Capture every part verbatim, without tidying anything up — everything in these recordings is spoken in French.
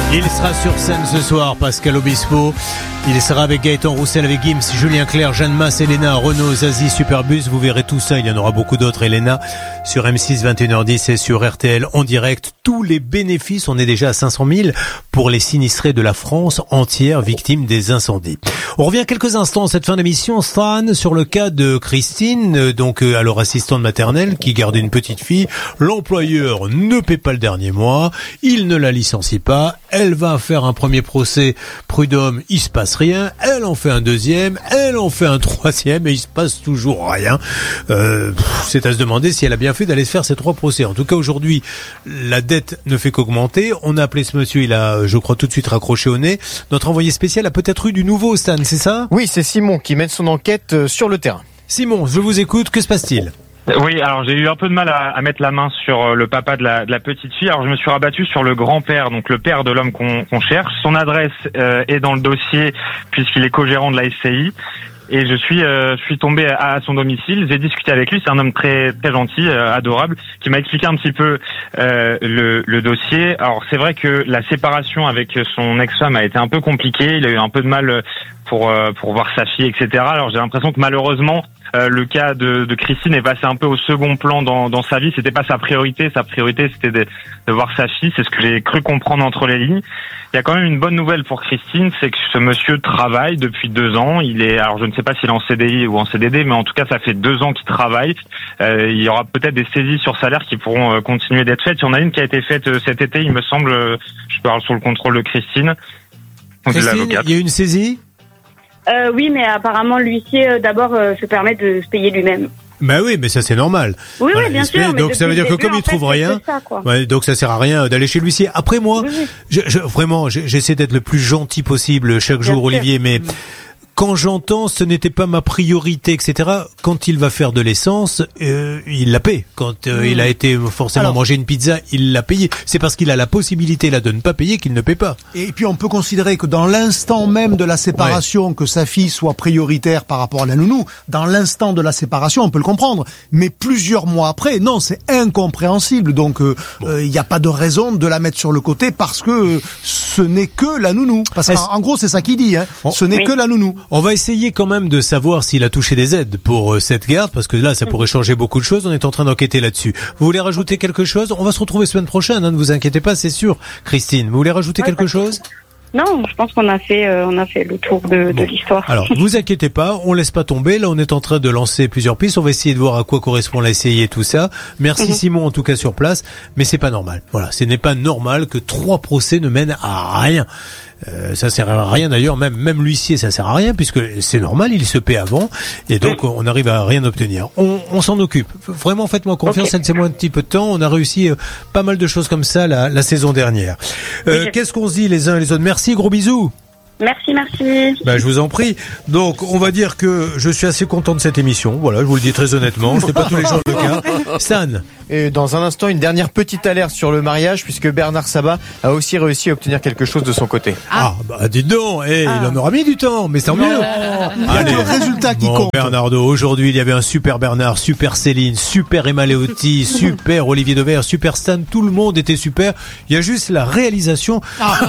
Il sera sur scène ce soir, Pascal Obispo. Il sera avec Gaëtan Roussel, avec Gims, Julien Clerc, Jeanne Masse, Elena, Renaud, Zazie, Superbus. Vous verrez tout ça, il y en aura beaucoup d'autres, Elena, sur M six, vingt et une heures dix et sur R T L en direct. Tous les bénéfices, on est déjà à cinq cent mille pour les sinistrés de la France entière victimes des incendies. On revient quelques instants cette fin d'émission, Stan, sur le cas de Christine, donc alors assistante maternelle qui gardait une petite fille. L'employeur ne paie pas le dernier mois, il ne la licencie pas, elle va faire un premier procès prud'homme, il se passe rien, elle en fait un deuxième, elle en fait un troisième et il se passe toujours rien. Euh, c'est à se demander si elle a bien fait d'aller se faire ces trois procès. En tout cas, aujourd'hui, la dette ne fait qu'augmenter. On a appelé ce monsieur, il a, je crois, tout de suite raccroché au nez. Notre envoyé spécial a peut-être eu du nouveau, Stan, c'est ça ? Oui, c'est Simon qui mène son enquête sur le terrain. Simon, je vous écoute, que se passe-t-il ? Oui, alors j'ai eu un peu de mal à, à mettre la main sur le papa de la, de la petite fille. Alors je me suis rabattu sur le grand-père, donc le père de l'homme qu'on, qu'on cherche. Son adresse euh, est dans le dossier puisqu'il est co-gérant de la S C I. Et je suis, euh, je suis tombé à son domicile. J'ai discuté avec lui. C'est un homme très, très gentil, euh, adorable, qui m'a expliqué un petit peu euh, le, le dossier. Alors c'est vrai que la séparation avec son ex-femme a été un peu compliquée. Il a eu un peu de mal pour euh, pour voir sa fille, et cetera. Alors j'ai l'impression que malheureusement euh, le cas de, de Christine est passé un peu au second plan dans, dans sa vie. C'était pas sa priorité. Sa priorité c'était de, de voir sa fille. C'est ce que j'ai cru comprendre entre les lignes. Il y a quand même une bonne nouvelle pour Christine, c'est que ce monsieur travaille depuis deux ans. Il est, alors je ne sais pas s'il est en C D I ou en C D D, mais en tout cas ça fait deux ans qu'il travaille. Euh, il y aura peut-être des saisies sur salaire qui pourront euh, continuer d'être faites. Il y en a une qui a été faite euh, cet été, il me semble. Euh, je parle sous le contrôle de Christine. Christine, il y a une saisie ? Euh, oui, mais apparemment l'huissier euh, d'abord euh, se permet de se payer lui-même. Bah oui, mais ça c'est normal. Oui, voilà, oui, bien sûr. Donc ça veut dire que comme il trouve rien, ça, ouais, donc ça sert à rien d'aller chez l'huissier. Après moi, oui, oui. Je, je, vraiment, j'essaie d'être le plus gentil possible chaque jour, bien Olivier, sûr. Mais quand j'entends ce n'était pas ma priorité, et cetera. Quand il va faire de l'essence, euh, il la paie. Quand euh, mmh. il a été forcément Alors, manger une pizza, il l'a payé. C'est parce qu'il a la possibilité là de ne pas payer qu'il ne paie pas. Et puis on peut considérer que dans l'instant même de la séparation, ouais. que sa fille soit prioritaire par rapport à la nounou, dans l'instant de la séparation, on peut le comprendre. Mais plusieurs mois après, non, c'est incompréhensible. Donc il euh, bon. euh, y a pas de raison de la mettre sur le côté parce que euh, ce n'est que la nounou. Parce qu'en en gros, c'est ça qu'il dit. Hein. Oh. Ce n'est oui. que la nounou. On va essayer quand même de savoir s'il a touché des aides pour euh, cette garde, parce que là, ça pourrait changer beaucoup de choses. On est en train d'enquêter là-dessus. Vous voulez rajouter quelque chose ? On va se retrouver semaine prochaine, hein, ne vous inquiétez pas, c'est sûr. Christine, vous voulez rajouter ouais, quelque chose ? Non, je pense qu'on a fait, euh, on a fait le tour de, bon. de l'histoire. Alors, vous inquiétez pas, on laisse pas tomber. Là, on est en train de lancer plusieurs pistes. On va essayer de voir à quoi correspond la S C I et tout ça. Merci mm-hmm. Simon, en tout cas sur place. Mais c'est pas normal. Voilà, ce n'est pas normal que trois procès ne mènent à rien. Euh, ça sert à rien d'ailleurs, même même l'huissier ça sert à rien puisque c'est normal, il se paie avant et donc on arrive à rien obtenir. On, on s'en occupe. Vraiment, faites-moi confiance, okay. Laissez-moi un petit peu de temps. On a réussi euh, pas mal de choses comme ça la, la saison dernière. Euh, oui. Qu'est-ce qu'on se dit les uns et les autres ? Merci, gros bisous. Merci, merci. Ben, je vous en prie. Donc, on va dire que je suis assez content de cette émission. Voilà, je vous le dis très honnêtement. Ce n'est pas tous les jours le cas. Stan. Et dans un instant, une dernière petite alerte sur le mariage, puisque Bernard Sabat a aussi réussi à obtenir quelque chose de son côté. Ah, ah bah, dites donc. Eh, ah. Il en aura mis du temps, mais c'est mieux. Allez, le résultat qui bon, compte. Bernardo, aujourd'hui, il y avait un super Bernard, super Céline, super Emma Léotti, super Olivier Dauvert, super Stan. Tout le monde était super. Il y a juste la réalisation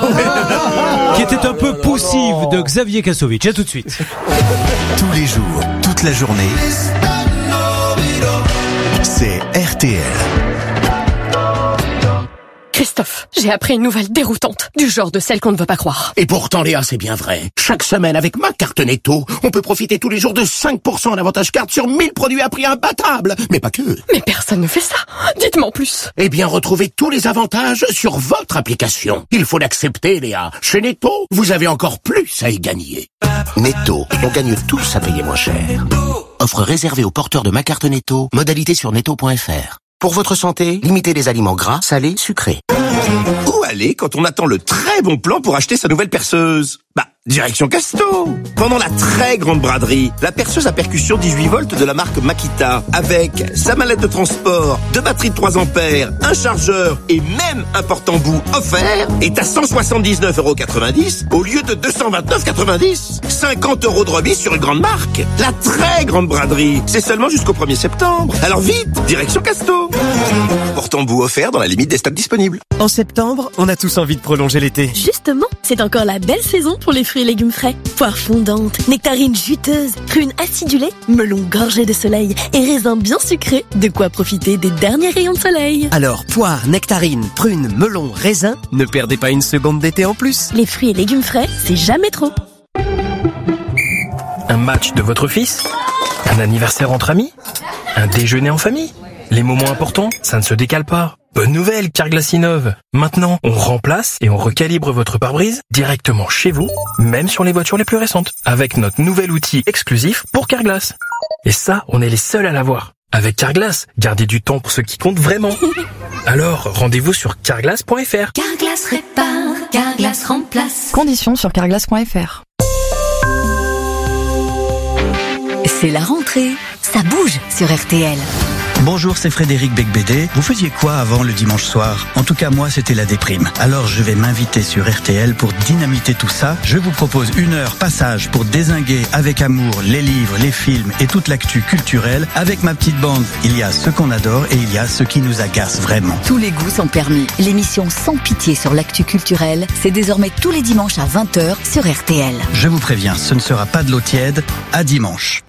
ah. qui était un peu poussée de Xavier Kasovic. À tout de suite. Tous les jours, toute la journée, c'est R T L. Christophe, j'ai appris une nouvelle déroutante, du genre de celle qu'on ne veut pas croire. Et pourtant, Léa, c'est bien vrai. Chaque semaine, avec ma carte Netto, on peut profiter tous les jours de cinq pour cent d'avantage carte sur mille produits à prix imbattable. Mais pas que. Mais personne ne fait ça. Dites-moi en plus. Eh bien, retrouvez tous les avantages sur votre application. Il faut l'accepter, Léa. Chez Netto, vous avez encore plus à y gagner. Netto, on gagne tous à payer moins cher. Offre réservée aux porteurs de ma carte Netto. Modalité sur netto point f r. Pour votre santé, limitez les aliments gras, salés, sucrés. Où aller quand on attend le très bon plan pour acheter sa nouvelle perceuse ? Bah, direction Casto. Pendant la très grande braderie, la perceuse à percussion dix-huit volts de la marque Makita, avec sa mallette de transport, deux batteries de trois ampères, un chargeur et même un porte-embout offert, est à cent soixante-dix-neuf euros quatre-vingt-dix au lieu de deux cent vingt-neuf euros quatre-vingt-dix. cinquante euros de remise sur une grande marque. La très grande braderie, c'est seulement jusqu'au premier septembre. Alors vite, direction Casto. Porte-embout offert dans la limite des stocks disponibles. En septembre, on a tous envie de prolonger l'été. Justement, c'est encore la belle saison pour les fruits et légumes frais. Poires fondantes, nectarines juteuses, prunes acidulées, melons gorgés de soleil et raisins bien sucrés. De quoi profiter des derniers rayons de soleil. Alors, poires, nectarines, prunes, melons, raisins, ne perdez pas une seconde d'été en plus. Les fruits et légumes frais, c'est jamais trop. Un match de votre fils? Un anniversaire entre amis? Un déjeuner en famille? Les moments importants, ça ne se décale pas. Bonne nouvelle, Carglass innove. Maintenant, on remplace et on recalibre votre pare-brise directement chez vous, même sur les voitures les plus récentes, avec notre nouvel outil exclusif pour Carglass. Et ça, on est les seuls à l'avoir. Avec Carglass, gardez du temps pour ce qui compte vraiment. Alors, rendez-vous sur carglass point f r. Carglass répare, Carglass remplace. Conditions sur carglass point f r. C'est la rentrée, ça bouge sur R T L. Bonjour, c'est Frédéric Becbédé. Vous faisiez quoi avant le dimanche soir? En tout cas, moi, c'était la déprime. Alors, je vais m'inviter sur R T L pour dynamiter tout ça. Je vous propose une heure passage pour dézinguer avec amour les livres, les films et toute l'actu culturelle. Avec ma petite bande, il y a ce qu'on adore et il y a ce qui nous agace vraiment. Tous les goûts sont permis. L'émission Sans pitié sur l'actu culturelle, c'est désormais tous les dimanches à vingt heures sur R T L. Je vous préviens, ce ne sera pas de l'eau tiède. À dimanche.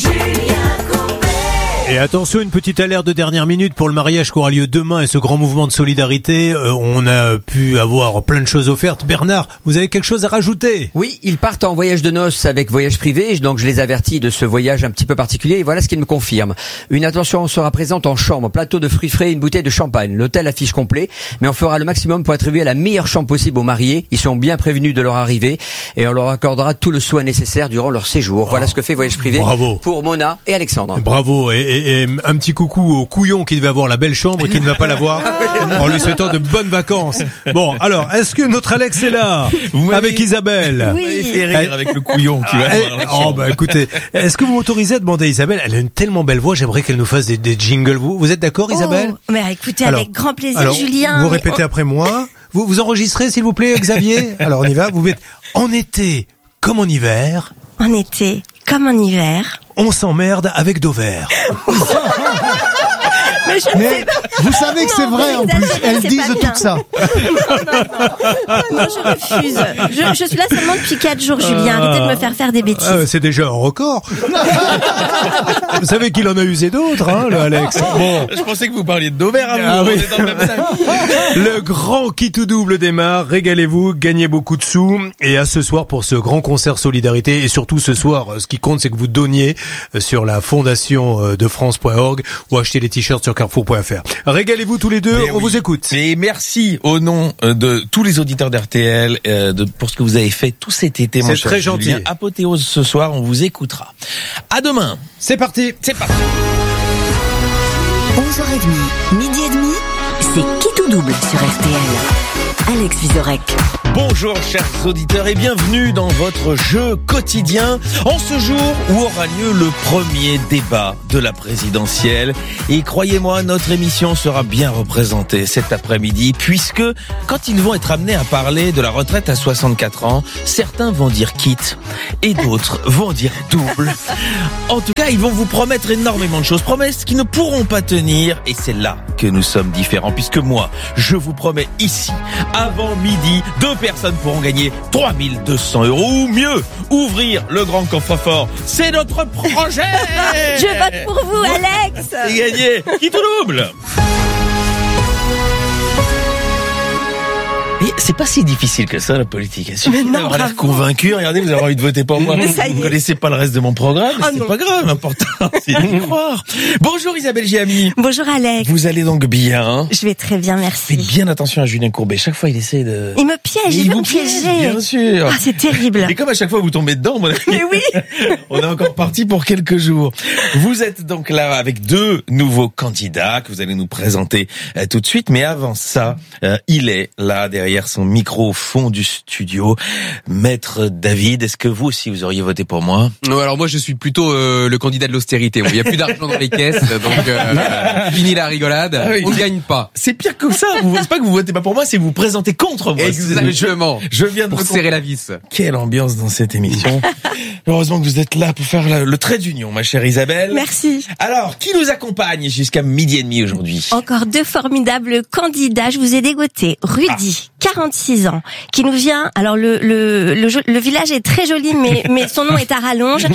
Et attention, une petite alerte de dernière minute pour le mariage qui aura lieu demain et ce grand mouvement de solidarité. Euh, on a pu avoir plein de choses offertes. Bernard, vous avez quelque chose à rajouter? Oui, ils partent en voyage de noces avec voyage privé, donc je les avertis de ce voyage un petit peu particulier et voilà ce qu'ils me confirment. Une attention sera présente en chambre, plateau de fruits frais et une bouteille de champagne. L'hôtel affiche complet, mais on fera le maximum pour attribuer la meilleure chambre possible aux mariés. Ils sont bien prévenus de leur arrivée et on leur accordera tout le soin nécessaire durant leur séjour. Voilà ce que fait voyage privé. Bravo. Pour Mona et Alexandre. Bravo. Et, et, et un petit coucou au couillon qui devait avoir la belle chambre et qui ne va pas l'avoir en lui souhaitant de bonnes vacances. Bon, alors, est-ce que notre Alex est là? Avec Isabelle? Oui. Il fait rire avec le couillon qui va avoir la chambre. Oh, bah, écoutez, est-ce que vous m'autorisez à demander à Isabelle? Elle a une tellement belle voix, j'aimerais qu'elle nous fasse des, des jingles. Vous, vous êtes d'accord, Isabelle? Oh, mais écoutez, alors, avec grand plaisir, alors, Julien. Vous répétez après moi. Vous, vous enregistrez, s'il vous plaît, Xavier? Alors, on y va. Vous mettez en été comme en hiver. En été comme en hiver. On s'emmerde avec Dover. Mais, je Mais sais pas. vous savez que c'est vrai en plus, elles disent tout ça. Non, non, je refuse. Je, je suis là seulement depuis quatre jours, Julien. Arrêtez de me faire faire des bêtises. Ah, c'est déjà un record. Vous savez qu'il en a usé d'autres, hein, le Alex. Bon. Je pensais que vous parliez de Dover à vous. Ah, On oui. est dans le même sac. Le grand qui tout double démarre. Régalez-vous, gagnez beaucoup de sous. Et à ce soir pour ce grand concert solidarité. Et surtout ce soir, ce qui compte, c'est que vous donniez sur la fondation de France point org ou achetez les t-shirts sur carrefour point f r. Régalez-vous tous les deux, Mais on oui. vous écoute. Et merci au nom de tous les auditeurs d'R T L euh, de, pour ce que vous avez fait tout cet été, mon C'est cher très gentil. Julien. Apothéose ce soir, on vous écoutera. À demain. C'est parti. C'est parti. onze heures trente, midi et demi, c'est Qui tout double sur R T L. Alex Vizorek. Bonjour chers auditeurs et bienvenue dans votre jeu quotidien en ce jour où aura lieu le premier débat de la présidentielle. Et croyez-moi, notre émission sera bien représentée cet après-midi puisque quand ils vont être amenés à parler de la retraite à soixante-quatre ans, certains vont dire quitte et d'autres vont dire double. En tout cas, ils vont vous promettre énormément de choses, promesses qui ne pourront pas tenir et c'est là que nous sommes différents puisque moi, je vous promets ici, avant midi, deux personnes pourront gagner trois mille deux cents euros ou mieux, ouvrir le grand coffre-fort. C'est notre projet. Je vote pour vous, Alex. C'est gagné. Qui tout double. Et c'est pas si difficile que ça, la politique. Il suffit d'avoir l'air convaincu. Regardez, vous avez envie de voter pour moi. Vous connaissez pas le reste de mon programme. Oh c'est non. pas grave. L'important, c'est d'y croire. Bonjour Isabelle Giamy. Bonjour, Alex. Vous allez donc bien? Je vais très bien, merci. Faites bien attention à Julien Courbet. Chaque fois, il essaie de... Il me piège, il, il veut vous me piège, piéger. bien sûr. Ah, c'est terrible. Et comme à chaque fois vous tombez dedans, mon ami, Mais oui. on est encore parti pour quelques jours. Vous êtes donc là avec deux nouveaux candidats que vous allez nous présenter euh, tout de suite. Mais avant ça, euh, il est là derrière derrière son micro au fond du studio. Maître David, est-ce que vous aussi vous auriez voté pour moi? Non, alors moi je suis plutôt euh, le candidat de l'austérité. Il n'y a plus d'argent dans les caisses, donc euh, fini la rigolade. Ah oui. On ne gagne pas. C'est pire que ça. Vous, c'est pas que vous votez pas pour moi, c'est que vous vous présentez contre moi. Exactement. Je viens de pour serrer la vis. Quelle ambiance dans cette émission. Heureusement que vous êtes là pour faire le, le trait d'union, ma chère Isabelle. Merci. Alors, qui nous accompagne jusqu'à midi et demi aujourd'hui? Encore deux formidables candidats. Je vous ai dégoté. Rudy, ah. quarante-six ans, qui nous vient. Alors le le le, le village est très joli, mais mais son nom est à rallonge.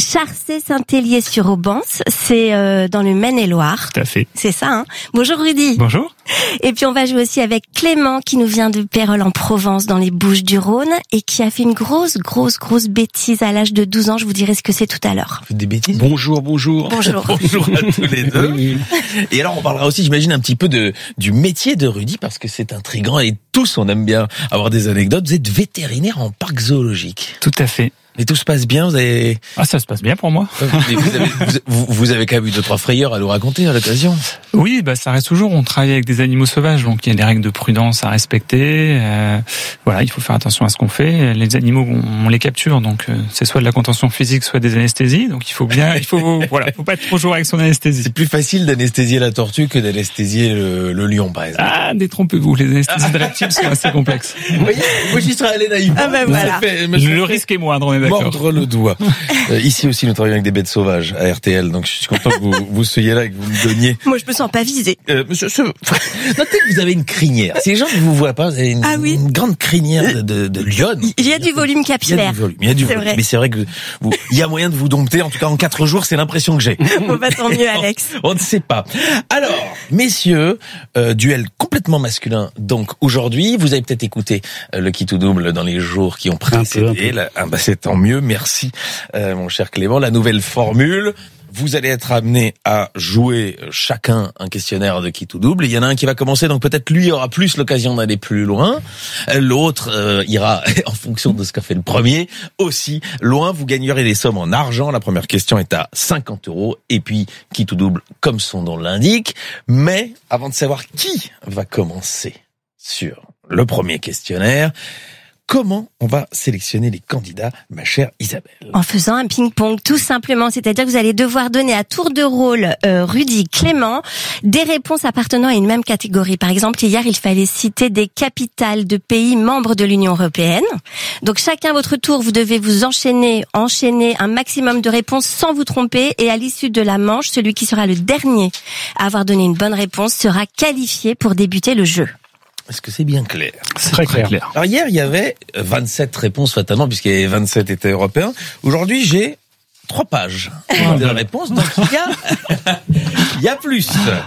Charcé-Saint-Hélier-sur-Aubance, c'est euh, dans le Maine-et-Loire. Tout à fait. C'est ça. Hein. Bonjour Rudy. Bonjour. Et puis on va jouer aussi avec Clément, qui nous vient de Pérols en Provence, dans les Bouches-du-Rhône, et qui a fait une grosse, grosse, grosse bêtise à l'âge de douze ans. Je vous dirai ce que c'est tout à l'heure. Des bêtises. Bonjour, bonjour. Bonjour. Bonjour à tous les deux. Et alors on parlera aussi, j'imagine, un petit peu de du métier de Rudy, parce que c'est intriguant et tous on aime bien avoir des anecdotes. Vous êtes vétérinaire en parc zoologique. Tout à fait. Et tout se passe bien, vous avez... Ah, ça se passe bien pour moi. Mais vous, avez, vous, vous avez quand même eu deux, trois frayeurs à nous raconter à l'occasion. Oui, bah, ça reste toujours, on travaille avec des animaux sauvages, donc il y a des règles de prudence à respecter, euh, voilà, il faut faire attention à ce qu'on fait. Les animaux, on, on les capture, donc euh, c'est soit de la contention physique, soit des anesthésies, donc il faut bien, il faut, voilà, faut pas être trop joueur avec son anesthésie. C'est plus facile d'anesthésier la tortue que d'anesthésier le, le lion, par exemple. Ah, détrompez-vous, les anesthésies de reptiles sont assez complexes. Vous voyez, moi j'y serais allé naïvement. Ah ben voilà. Fait, le risque est moindre, on est d'accord. Mordre le doigt. Euh, ici aussi, nous travaillons avec des bêtes sauvages à R T L, donc je suis content que vous, vous soyez là et que vous me donniez. Moi, je me sens pas visée. Euh, monsieur, ce... notez que vous avez une crinière. Si les gens ne vous voient pas, vous avez une, ah oui. une grande crinière de, de, de lionne. Il y a du volume capillaire. Il y a du volume. Il y a du volume. Mais c'est vrai que vous, il y a moyen de vous dompter. En tout cas, en quatre jours, c'est l'impression que j'ai. Bon, bah, tant mieux, Alex. On, on ne sait pas. Alors, messieurs, euh, duel complètement masculin. Donc, aujourd'hui, vous avez peut-être écouté euh, le qui tout double dans les jours qui ont précédé. Un peu, un peu. Là, ah, bah, c'est tant mieux. Merci. Euh, mon cher Clément, la nouvelle formule, vous allez être amenés à jouer chacun un questionnaire de qui tout double. Il y en a un qui va commencer, donc peut-être lui aura plus l'occasion d'aller plus loin. L'autre euh, ira, en fonction de ce qu'a fait le premier, aussi loin. Vous gagnerez des sommes en argent. La première question est à cinquante euros. Et puis, qui tout double, comme son nom l'indique. Mais, avant de savoir qui va commencer sur le premier questionnaire, comment on va sélectionner les candidats, ma chère Isabelle? En faisant un ping-pong, tout simplement. C'est-à-dire que vous allez devoir donner à tour de rôle, euh, Rudy, Clément, des réponses appartenant à une même catégorie. Par exemple, hier, il fallait citer des capitales de pays membres de l'Union européenne. Donc, chacun à votre tour, vous devez vous enchaîner, enchaîner un maximum de réponses sans vous tromper. Et à l'issue de la manche, celui qui sera le dernier à avoir donné une bonne réponse sera qualifié pour débuter le jeu. Est-ce que c'est bien clair? C'est très, très clair. clair. Alors hier, il y avait vingt-sept réponses fatalement, puisqu'il y avait vingt-sept étaient européens. Aujourd'hui, j'ai trois pages de réponses, donc il y a, il y a plus.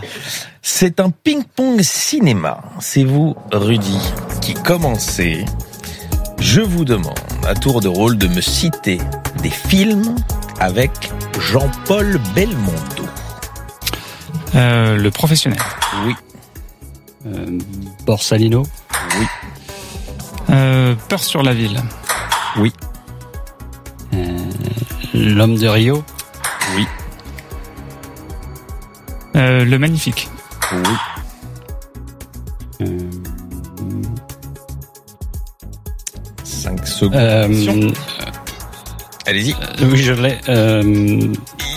C'est un ping-pong cinéma. C'est vous, Rudy, qui commencez. Je vous demande, à tour de rôle, de me citer des films avec Jean-Paul Belmondo. Euh, le professionnel. Oui. Euh, Borsalino. Oui. Euh, Peur sur la ville. Oui. Euh, L'homme de Rio. Oui. Euh, le magnifique. Oui. Euh, Cinq secondes. Euh, Allez-y. Euh, oui, je l'ai. Euh...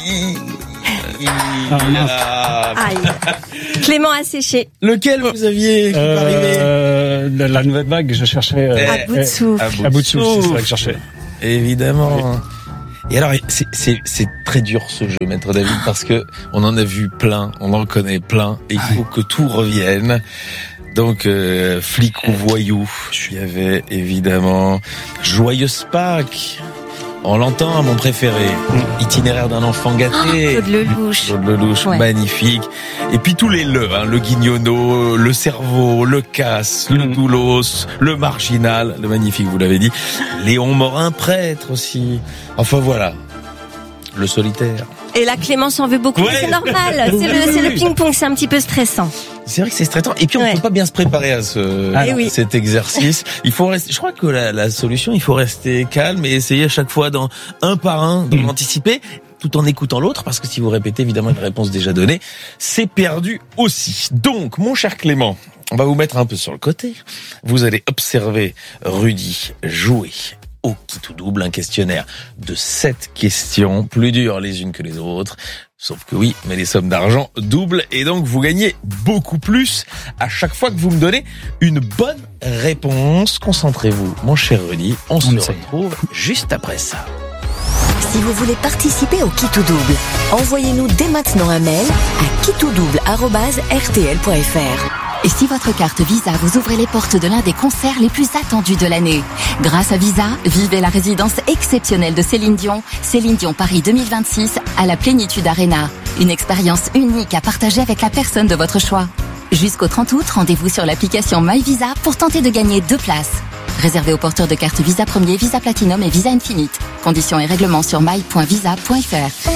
Ah, Aïe. Clément a séché. Lequel vous aviez euh, la, la nouvelle vague, je cherchais. Euh, à bout de souffle. À bout de, à bout de souffle, souffle. c'est ça que je cherchais. Évidemment. Oui. Et alors, c'est, c'est, c'est très dur ce jeu, Maître David, parce que on en a vu plein, on en connaît plein, et il faut que tout revienne. Donc, euh, flic ou voyou, il y avait évidemment Joyeuse Pâques. On l'entend, mon préféré. Itinéraire d'un enfant gâté. Claude Lelouch. Claude Lelouch, ouais. Magnifique. Et puis tous les le, hein, le Guignolo, le Cerveau, le Casse, le Doulos, le Marginal, le magnifique, vous l'avez dit. Léon Morin, prêtre aussi. Enfin voilà, le Solitaire. Et là, Clément s'en veut beaucoup. Ouais. C'est normal. C'est le, c'est le ping-pong, c'est un petit peu stressant. C'est vrai que c'est stressant. Et puis, on ne ouais. peut pas bien se préparer à ce, ah, oui. cet exercice. Il faut rester, je crois que la, la solution, il faut rester calme et essayer à chaque fois, dans, un par un, d'en mmh. anticiper, tout en écoutant l'autre, parce que si vous répétez évidemment une réponse déjà donnée, c'est perdu aussi. Donc, mon cher Clément, on va vous mettre un peu sur le côté. Vous allez observer Rudy jouer au qui tout double, un questionnaire de sept questions, plus dures les unes que les autres. Sauf que oui, mais les sommes d'argent doublent et donc vous gagnez beaucoup plus à chaque fois que vous me donnez une bonne réponse. Concentrez-vous, mon cher Rudy. On, on se retrouve juste après ça. Si vous voulez participer au Qui tout double, envoyez-nous dès maintenant un mail à qui tout double arobase r t l point f r. Et si votre carte Visa vous ouvre les portes de l'un des concerts les plus attendus de l'année, grâce à Visa, vivez la résidence exceptionnelle de Céline Dion, Céline Dion Paris deux mille vingt-six à la Plénitude Arena. Une expérience unique à partager avec la personne de votre choix. Jusqu'au trente août, rendez-vous sur l'application MyVisa pour tenter de gagner deux places. Réservé aux porteurs de cartes Visa Premier, Visa Platinum et Visa Infinite. Conditions et règlements sur my point visa point f r.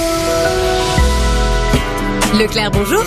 Leclerc, bonjour.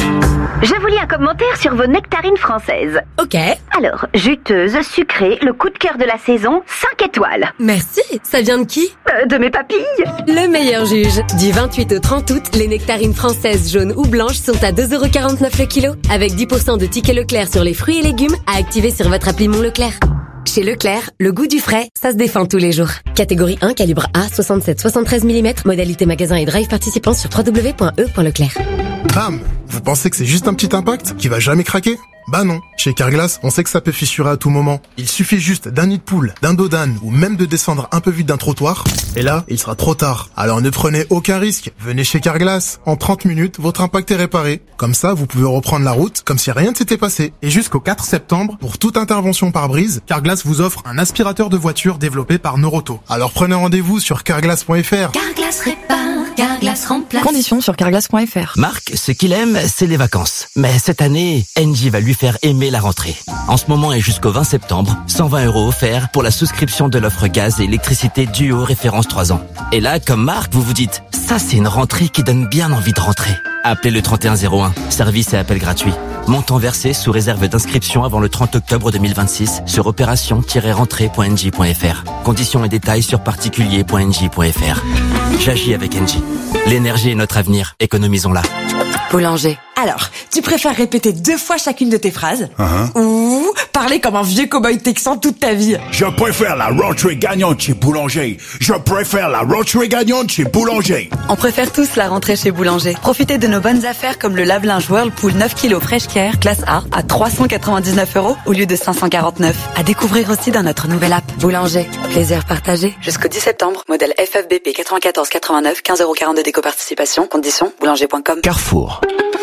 Je vous lis un commentaire sur vos nectarines françaises. Ok. Alors, juteuse, sucrée, le coup de cœur de la saison, cinq étoiles. Merci. Ça vient de qui? euh, De mes papilles. Le meilleur juge. Du vingt-huit au trente août, les nectarines françaises jaunes ou blanches sont à deux euros quarante-neuf le kilo. Avec dix pour cent de tickets Leclerc sur les fruits et légumes à activer sur votre appli Mon Leclerc. Chez Leclerc, le goût du frais, ça se défend tous les jours. Catégorie un, calibre A, soixante-sept soixante-treize millimètres, modalité magasin et drive participant sur w w w point e point leclerc. Bam! Vous pensez que c'est juste un petit impact qui va jamais craquer? Bah non. Chez Carglass, on sait que ça peut fissurer à tout moment. Il suffit juste d'un nid de poule, d'un dos d'âne ou même de descendre un peu vite d'un trottoir. Et là, il sera trop tard. Alors ne prenez aucun risque. Venez chez Carglass. En trente minutes, votre impact est réparé. Comme ça, vous pouvez reprendre la route comme si rien ne s'était passé. Et jusqu'au quatre septembre, pour toute intervention par brise, Carglass vous offre un aspirateur de voiture développé par Noroto. Alors prenez rendez-vous sur carglass point f r. Carglass répare, Carglass remplace. Conditions sur carglass point f r. Marc, ce qu'il aime, c'est les vacances. Mais cette année, Engie va lui faire aimer la rentrée. En ce moment et jusqu'au vingt septembre, cent vingt euros offerts pour la souscription de l'offre gaz et électricité Duo référence trois ans. Et là, comme Marc, vous vous dites, ça c'est une rentrée qui donne bien envie de rentrer. Appelez le trente et un zéro un, service et appel gratuit. Montant versé sous réserve d'inscription avant le trente octobre deux mille vingt-six sur opération tiret rentrée point engie point f r. Conditions et détails sur particulier point engie point f r. J'agis avec Engie. L'énergie est notre avenir, économisons-la. Boulanger. Alors, tu préfères répéter deux fois chacune de tes phrases uh-huh. ou parler comme un vieux cow-boy texan toute ta vie? Je préfère la rentrée gagnante chez Boulanger. Je préfère la rentrée gagnante chez Boulanger. On préfère tous la rentrée chez Boulanger. Profitez de nos bonnes affaires comme le lave-linge Whirlpool neuf kilos Fresh Care classe A à trois cent quatre-vingt-dix-neuf euros au lieu de cinq cent quarante-neuf. À découvrir aussi dans notre nouvelle app. Boulanger. Plaisir partagé. Jusqu'au dix septembre. Modèle F F B P quatre-vingt-quatorze quatre-vingt-neuf, quinze euros quarante-deux d'éco-participation. Conditions boulanger point com. Carrefour.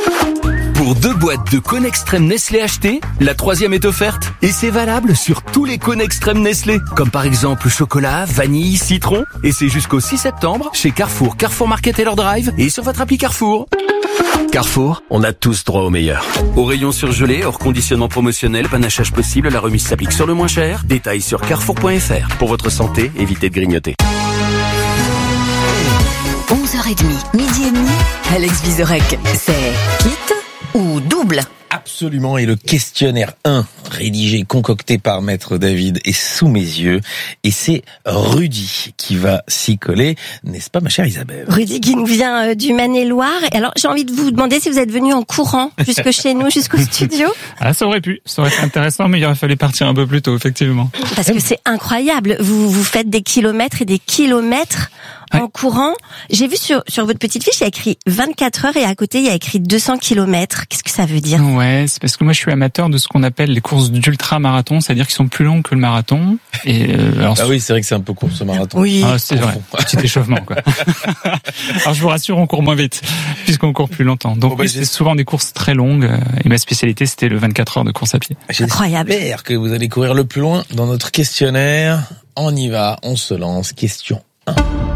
Pour deux boîtes de cônes extrême Nestlé achetées, la troisième est offerte. Et c'est valable sur tous les cônes extrême Nestlé. Comme par exemple chocolat, vanille, citron. Et c'est jusqu'au six septembre chez Carrefour, Carrefour Market et leur Drive et sur votre appli Carrefour. Carrefour, on a tous droit au meilleur. Au rayon surgelé, hors conditionnement promotionnel, panachage possible, la remise s'applique sur le moins cher. Détails sur carrefour point f r. Pour votre santé, évitez de grignoter. onze heures trente, midi et demi, Alex Vizorek. C'est quitte ou double? Absolument, et le questionnaire un, rédigé, concocté par Maître David, est sous mes yeux, et c'est Rudy qui va s'y coller, n'est-ce pas ma chère Isabelle? Rudy qui nous vient du Maine-et-Loire, et alors j'ai envie de vous demander si vous êtes venu en courant jusque chez nous, jusqu'au studio. Ah, ça aurait pu, ça aurait été intéressant, mais il aurait fallu partir un peu plus tôt, effectivement. Parce que c'est incroyable, vous, vous faites des kilomètres et des kilomètres en courant. J'ai vu sur, sur votre petite fiche, il y a écrit vingt-quatre heures et à côté, il y a écrit deux cents kilomètres. Qu'est-ce que ça veut dire? Ouais, c'est parce que moi, je suis amateur de ce qu'on appelle les courses d'ultra-marathon, c'est-à-dire qu'ils sont plus longs que le marathon. Et euh, alors, ah oui, c'est vrai que c'est un peu court ce marathon. Oui. Ah, c'est vrai. Petit échauffement, quoi. Alors, je vous rassure, on court moins vite, puisqu'on court plus longtemps. Donc, bon, bah, oui, c'est souvent des courses très longues. Et ma spécialité, c'était le vingt-quatre heures de course à pied. Incroyable. J'espère que vous allez courir le plus loin dans notre questionnaire. On y va, on se lance. Question un.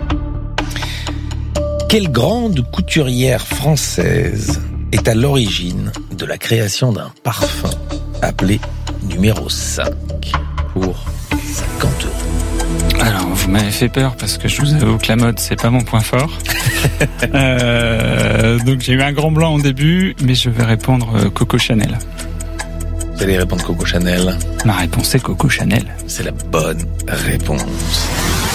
Quelle grande couturière française est à l'origine de la création d'un parfum appelé numéro cinq pour cinquante euros? Alors, vous m'avez fait peur parce que je vous avoue que la mode, c'est pas mon point fort. euh, donc, j'ai eu un grand blanc au début, mais je vais répondre Coco Chanel. Vous allez répondre Coco Chanel? Ma réponse est Coco Chanel. C'est la bonne réponse.